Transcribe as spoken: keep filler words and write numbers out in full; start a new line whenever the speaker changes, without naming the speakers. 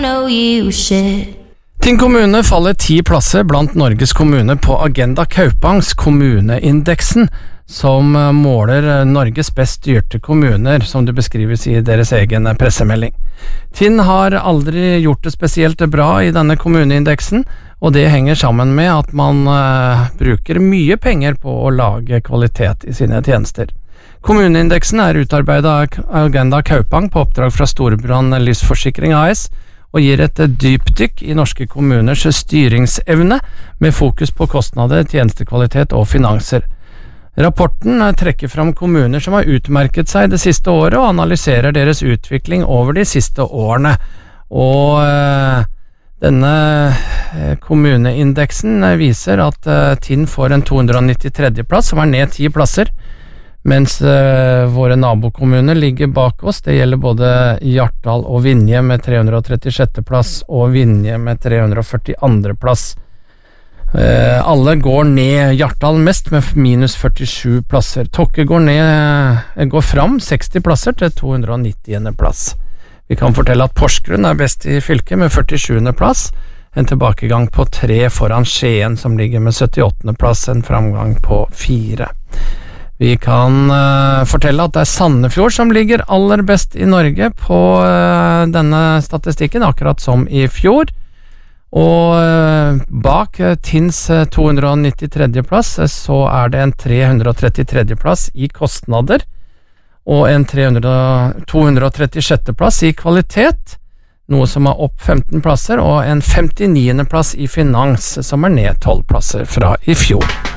know you shit.
Tinn kommune faller ti plasser blant Norges kommuner på Agenda Kaupangs kommuneindeksen, som måler Norges best styrte kommuner, som det beskrives i deres egen pressemelding. Tinn har aldri gjort det spesielt bra i denne kommuneindeksen, og det henger sammen med at man uh, bruker mye penger på å lage kvalitet i sine tjenester. Kommuneindeksen er utarbeidet av Agenda Kaupang på oppdrag fra Storebrand Livsforsikring A S, og gir et dypdykk i norske kommuners styringsevne med fokus på kostnader, tjenestekvalitet og finanser. Rapporten trekker fram kommuner som har utmerket seg det siste året og analyserer deres utvikling over de siste årene. Og øh, denne kommuneindeksen viser at øh, Tinn får en to hundre nittitre plass, som er ned ti plasser, mens uh, våre nabokommuner ligger bak oss. Det gjelder både Hjartdal og Vinje med tre hundre trettisjette plass og Vinje med tre hundre førtiandre plass. Uh, alle går ned, Hjartdal mest med minus førtisju plasser. Tokke går ned, går fram seksti plasser til to hundre nittiende plass. Vi kan fortelle at Porsgrunn er best i fylket med førtisjuende plass, en tilbakegang på tre foran Skien som ligger med syttiåttende plass, en framgang på fire. Vi kan uh, fortelle at det er Sandefjord som ligger aller best i Norge på uh, denne statistikken, akkurat som i fjor. Og uh, bak uh, Tinns uh, to hundre nittitre plass uh, så er det en tre hundre trettitre plass i kostnader, og en tre hundre, to hundre trettisjette plass i kvalitet, noe som er opp femten plasser, og en femtiniende plass i finans, som er ned tolv plasser fra i fjor.